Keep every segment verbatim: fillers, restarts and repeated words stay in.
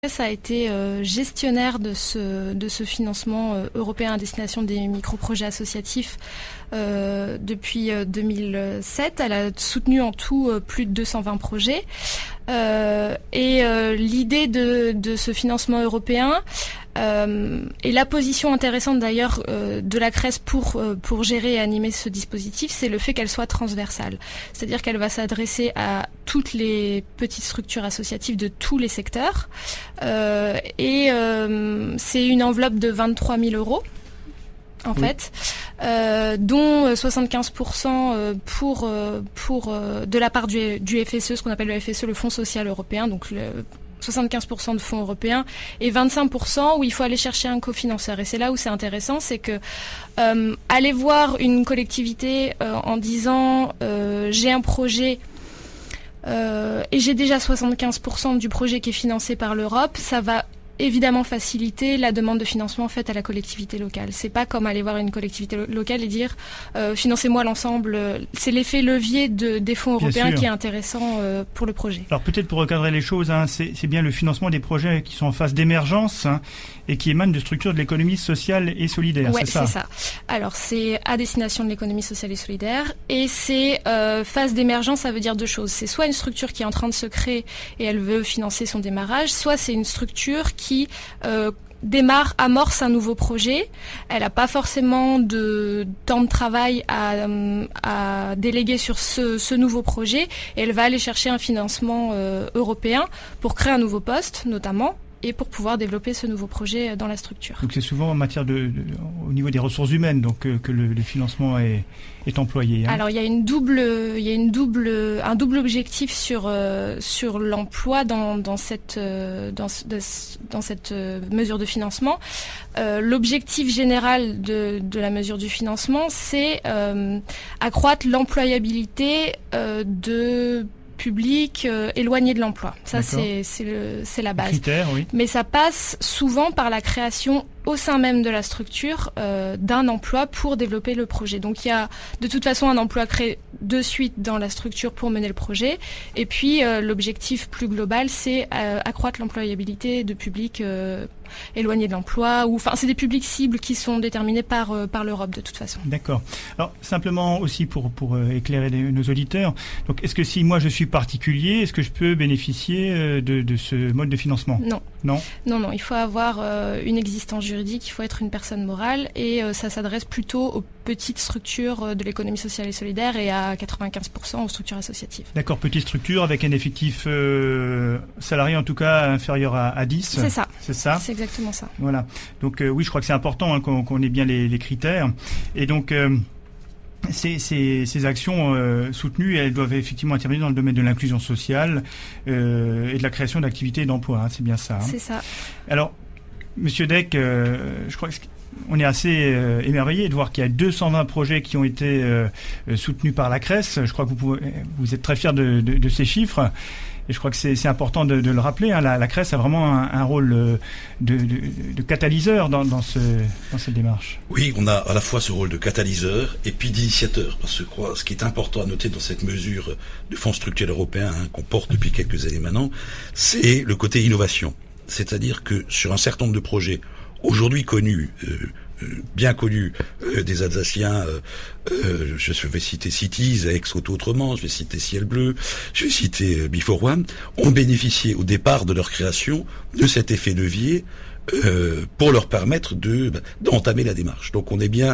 a été euh, gestionnaire de ce, de ce financement euh, européen à destination des micro-projets associatifs euh, depuis euh, deux mille sept. Elle a soutenu en tout euh, plus de deux cent vingt projets. Euh, et euh, l'idée de, de ce financement européen euh, et la position intéressante d'ailleurs euh, de la C R E S pour, euh, pour gérer et animer ce dispositif, c'est le fait qu'elle soit transversale. C'est-à-dire qu'elle va s'adresser à toutes les petites structures associatives de tous les secteurs. Euh, et euh, c'est une enveloppe de vingt-trois mille euros. En oui. fait, euh, dont soixante-quinze pour cent pour, pour, euh, de la part du, du F S E, ce qu'on appelle le F S E, le Fonds social européen, donc le soixante-quinze pour cent de fonds européens, et vingt-cinq pour cent où il faut aller chercher un cofinanceur. Et c'est là où c'est intéressant, c'est que euh, aller voir une collectivité euh, en disant euh, j'ai un projet euh, et j'ai déjà soixante-quinze pour cent du projet qui est financé par l'Europe, ça va évidemment faciliter la demande de financement faite à la collectivité locale. C'est pas comme aller voir une collectivité lo- locale et dire euh, financez-moi l'ensemble. C'est l'effet levier de, des fonds européens qui est intéressant euh, pour le projet. Alors peut-être pour recadrer les choses, hein, c'est, c'est bien le financement des projets qui sont en phase d'émergence hein, et qui émanent de structures de l'économie sociale et solidaire. Ouais, c'est ça. c'est ça. Alors c'est à destination de l'économie sociale et solidaire et c'est euh, phase d'émergence, ça veut dire deux choses. C'est soit une structure qui est en train de se créer et elle veut financer son démarrage, soit c'est une structure qui qui euh, démarre, amorce un nouveau projet. Elle n'a pas forcément de temps de travail à, à déléguer sur ce, ce nouveau projet et elle va aller chercher un financement euh, européen pour créer un nouveau poste, notamment, et pour pouvoir développer ce nouveau projet dans la structure. Donc c'est souvent en matière de, de au niveau des ressources humaines donc euh, que le, le financement est, est employé. Hein. Alors il y a une double, il y a une double, un double objectif sur euh, sur l'emploi dans dans cette euh, dans de, dans cette euh, mesure de financement. Euh, l'objectif général de de la mesure du financement, c'est euh, accroître l'employabilité euh, de public euh, éloigné de l'emploi. Ça, c'est, c'est, le, c'est la base. Critère, oui. Mais ça passe souvent par la création au sein même de la structure euh, d'un emploi pour développer le projet. Donc il y a de toute façon un emploi créé de suite dans la structure pour mener le projet. Et puis euh, l'objectif plus global, c'est euh, accroître l'employabilité de publics euh, éloignés de l'emploi. Ou enfin, c'est des publics cibles qui sont déterminés par euh, par l'Europe de toute façon. D'accord. Alors simplement aussi pour pour euh, éclairer les, nos auditeurs. Donc est-ce que si moi je suis particulier, est-ce que je peux bénéficier euh, de de ce mode de financement ? Non. Non. Non non. Il faut avoir euh, une existence juridique, il faut être une personne morale et euh, ça s'adresse plutôt aux petites structures euh, de l'économie sociale et solidaire et à quatre-vingt-quinze pour cent aux structures associatives. D'accord, petite structure avec un effectif euh, salarié en tout cas inférieur à, à dix. C'est ça. C'est ça. C'est exactement ça. Voilà. Donc euh, oui, je crois que c'est important hein, qu'on, qu'on ait bien les, les critères. Et donc euh, Ces, ces, ces actions euh, soutenues, elles doivent effectivement intervenir dans le domaine de l'inclusion sociale euh, et de la création d'activités et d'emplois. Hein, c'est bien ça. Hein. C'est ça. Alors, Monsieur Deck, euh, je crois qu'on est assez euh, émerveillé de voir qu'il y a deux cent vingt projets qui ont été euh, soutenus par la C R E S. Je crois que vous, pouvez, vous êtes très fiers de, de, de ces chiffres. Et je crois que c'est, c'est important de, de le rappeler. Hein. La, la C R E S a vraiment un, un rôle de, de, de catalyseur dans, dans, ce, dans cette démarche. Oui, on a à la fois ce rôle de catalyseur et puis d'initiateur. Parce que quoi, ce qui est important à noter dans cette mesure du Fonds structurel européen hein, qu'on porte depuis quelques années maintenant, c'est le côté innovation. C'est-à-dire que sur un certain nombre de projets aujourd'hui connus, euh, bien connus euh, des Alsaciens, euh, euh, je vais citer Cities, Ex-Auto Autrement, je vais citer Ciel Bleu, je vais citer euh, Before One, ont bénéficié au départ de leur création de cet effet levier euh, pour leur permettre de bah, d'entamer la démarche. Donc on est bien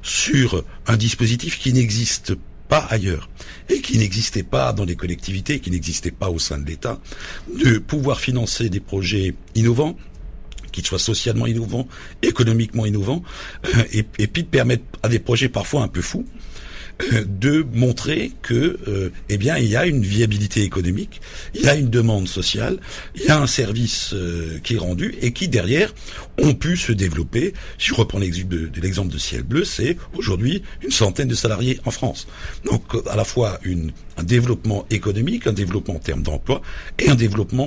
sur un dispositif qui n'existe pas ailleurs et qui n'existait pas dans les collectivités, qui n'existait pas au sein de l'État, de pouvoir financer des projets innovants, qu'ils soient socialement innovants, économiquement innovants, euh, et, et puis de permettre à des projets parfois un peu fous euh, de montrer que, euh, eh bien, il y a une viabilité économique, il y a une demande sociale, il y a un service euh, qui est rendu et qui derrière ont pu se développer. Si je reprends l'exemple de, de l'exemple de Ciel Bleu, c'est aujourd'hui une centaine de salariés en France. Donc, à la fois une, un développement économique, un développement en termes d'emploi et un développement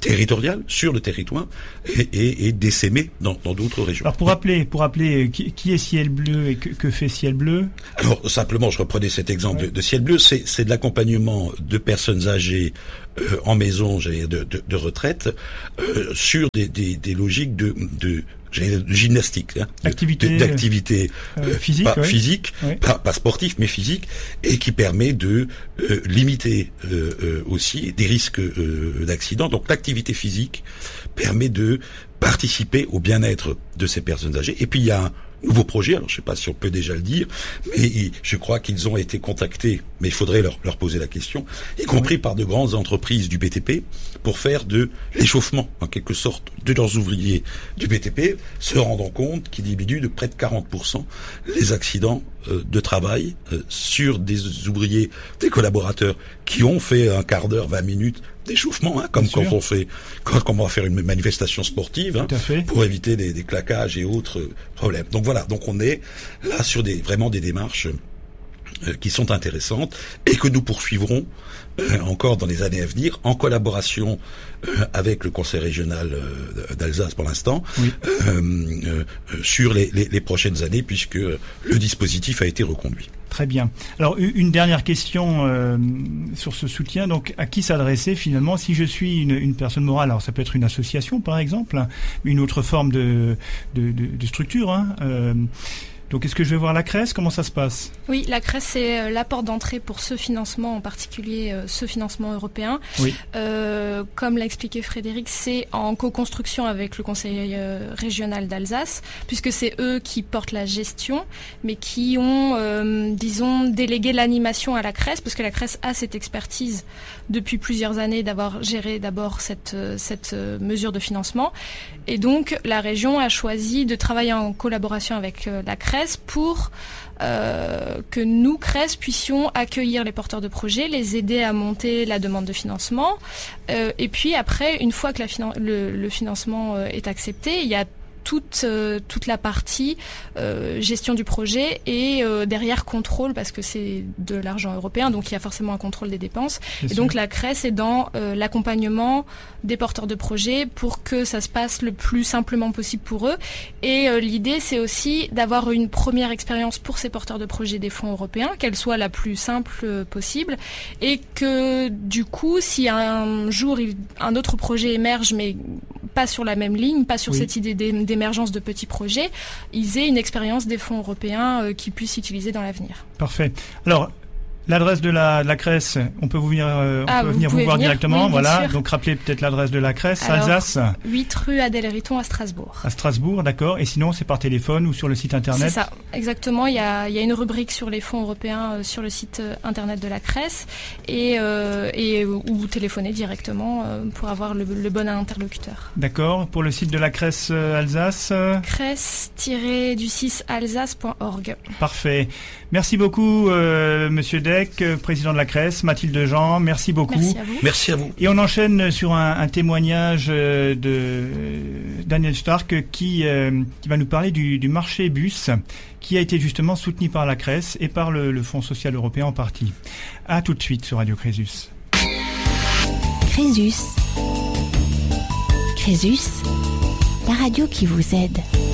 territoriale sur le territoire et, et, et d'essaimer dans, dans d'autres régions. Alors pour rappeler, pour rappeler qui, qui est Ciel Bleu et que, que fait Ciel Bleu? Alors simplement, je reprenais cet exemple ouais. de, de Ciel Bleu, c'est, c'est de l'accompagnement de personnes âgées euh, en maison, j'allais dire, de, de, de retraite, euh, sur des, des, des logiques de, de de gymnastique, hein, activité, de, d'activité euh, physique, pas, ouais. physique ouais. Pas, pas sportif, mais physique, et qui permet de euh, limiter euh, euh, aussi des risques euh, d'accident. Donc l'activité physique permet de participer au bien-être de ces personnes âgées. Et puis il y a un nouveau projet, alors je ne sais pas si on peut déjà le dire, mais il, je crois qu'ils ont été contactés, mais il faudrait leur, leur poser la question, y compris par de grandes entreprises du B T P, pour faire de l'échauffement, en quelque sorte, de leurs ouvriers du B T P, se rendant compte qu'ils diminuent de près de quarante pour cent les accidents euh, de travail euh, sur des ouvriers, des collaborateurs qui ont fait un quart d'heure, vingt minutes d'échauffement, hein, comme quand on fait, quand, quand on va faire une manifestation sportive, hein, pour éviter des, des claquages et autres problèmes. Donc voilà, donc on est là sur des vraiment des démarches euh, qui sont intéressantes et que nous poursuivrons euh, encore dans les années à venir en collaboration euh, avec le Conseil régional euh, d'Alsace pour l'instant, oui. euh, euh, sur les, les, les prochaines années, puisque le dispositif a été reconduit. Très bien. Alors une dernière question euh, sur ce soutien. Donc à qui s'adresser finalement si je suis une, une personne morale? Alors ça peut être une association par exemple, une autre forme de, de, de, de structure. Hein. Euh, donc est-ce que je vais voir la C R E S? Comment ça se passe? Oui, la C R E S c'est la porte d'entrée pour ce financement, en particulier euh, ce financement européen. Oui. Euh, comme l'a expliqué Frédéric, c'est en co-construction avec le Conseil euh, régional d'Alsace, puisque c'est eux qui portent la gestion, mais qui ont, euh, disons, délégué l'animation à la C R E S, parce que la C R E S a cette expertise depuis plusieurs années d'avoir géré d'abord cette, cette mesure de financement. Et donc la région a choisi de travailler en collaboration avec euh, la C R E S pour euh, que nous, C R E S, puissions accueillir les porteurs de projets, les aider à monter la demande de financement. Euh, et puis après, une fois que la finan- le, le financement euh, est accepté, il y a toute euh, toute la partie euh, gestion du projet et euh, derrière contrôle, parce que c'est de l'argent européen, donc il y a forcément un contrôle des dépenses. Bien et sûr. Donc la C R E S est dans euh, l'accompagnement des porteurs de projets pour que ça se passe le plus simplement possible pour eux. Et euh, l'idée, c'est aussi d'avoir une première expérience pour ces porteurs de projets des fonds européens, qu'elle soit la plus simple euh, possible, et que du coup, si un jour il, un autre projet émerge, mais pas sur la même ligne, pas sur oui. cette idée d'émergence de petits projets, ils aient une expérience des fonds européens euh, qu'ils puissent utiliser dans l'avenir. Parfait. Alors, l'adresse de la, de la C R E S, on peut vous venir, euh, on ah, peut vous venir vous voir venir, directement. Oui, voilà. sûr. Donc rappelez peut-être l'adresse de la C R E S, Alors, Alsace. huit rue Adèle Riton à Strasbourg. À Strasbourg, d'accord. Et sinon, c'est par téléphone ou sur le site internet? C'est ça, exactement. Il y a, il y a une rubrique sur les fonds européens euh, sur le site euh, internet de la C R E S et, euh, et ou téléphoner directement euh, pour avoir le, le bon interlocuteur. D'accord. Pour le site de la C R E S euh, Alsace C R E S du six alsace point org. Parfait. Merci beaucoup, euh, Monsieur Deck, président de la C R E S, Mathilde Jean, merci beaucoup. Merci à vous. Merci à vous. Et on enchaîne sur un, un témoignage de Daniel Stark qui, euh, qui va nous parler du, du marché bus qui a été justement soutenu par la C R E S et par le, le Fonds social européen en partie. À tout de suite sur Radio Crésus. Crésus. Crésus, la radio qui vous aide.